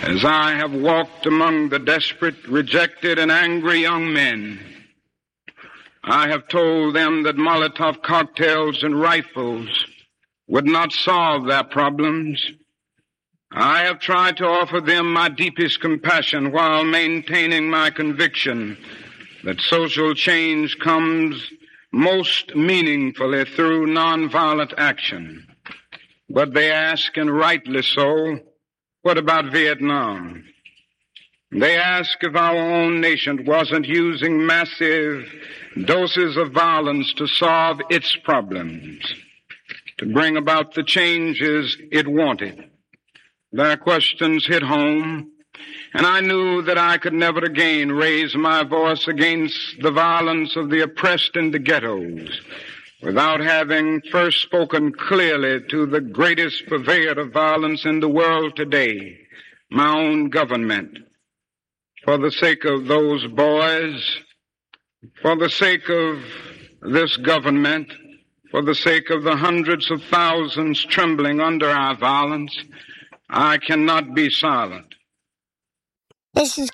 As I have walked among the desperate, rejected, and angry young men, I have told them that Molotov cocktails and rifles would not solve their problems. I have tried to offer them my deepest compassion while maintaining my conviction that social change comes most meaningfully through nonviolent action. But they ask, and rightly so, what about Vietnam? They ask if our own nation wasn't using massive doses of violence to solve its problems, to bring about the changes it wanted. Their questions hit home, and I knew that I could never again raise my voice against the violence of the oppressed in the ghettos without having first spoken clearly to the greatest purveyor of violence in the world today, my own government. For the sake of those boys, for the sake of this government, for the sake of the hundreds of thousands trembling under our violence, I cannot be silent. This is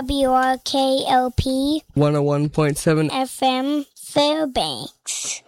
KWRKLP 101.7 FM Fairbanks.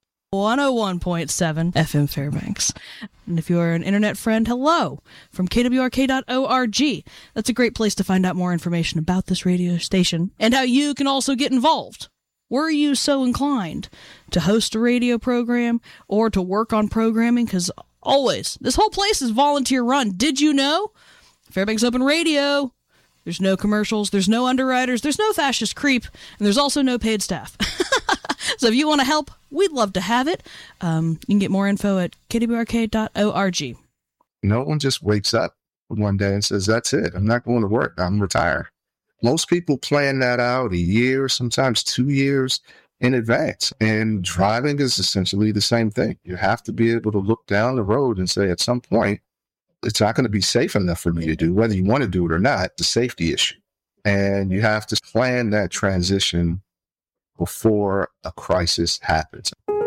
101.7 FM Fairbanks. And if you're an internet friend, hello from kwrk.org. That's a great place to find out more information about this radio station and how you can also get involved. Were you so inclined to host a radio program or to work on programming? Because always, this whole place is volunteer run. Did you know? Fairbanks Open Radio. There's no commercials, there's no underwriters, there's no fascist creep, and there's also no paid staff. So if you want to help, we'd love to have it. You can get more info at kwrk.org. No one just wakes up one day and says, that's it, I'm not going to work, I'm retired. Most people plan that out a year, sometimes 2 years in advance. And driving is essentially the same thing. You have to be able to look down the road and say, at some point, it's not going to be safe enough for me to do, whether you want to do it or not, the safety issue. And you have to plan that transition before a crisis happens.